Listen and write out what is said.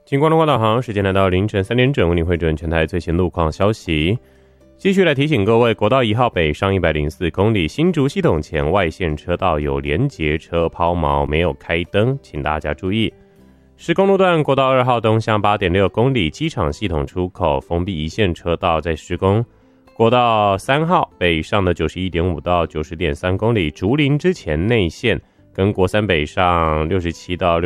经关东广导航，时间来到凌晨3点整，为您汇整全台最新路况消息。继续来提醒各位，国道1号北上104公里新竹系统前外线车道有连结车抛锚，没有开灯，请大家注意。施工路段国道2号东向8.6公里机场系统出口封闭一线车道在施工。国道3号北上的 91.5 到 90.3 公里竹林之前内线，跟国3北上67到